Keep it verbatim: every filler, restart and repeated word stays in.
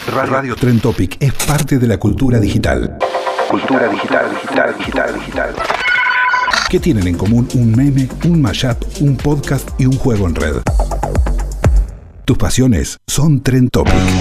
Radio Trend Topic es parte de la cultura digital. Cultura digital, digital, digital, digital. ¿Qué tienen en común un meme, un mashup, un podcast y un juego en red? Tus pasiones son Trend Topic.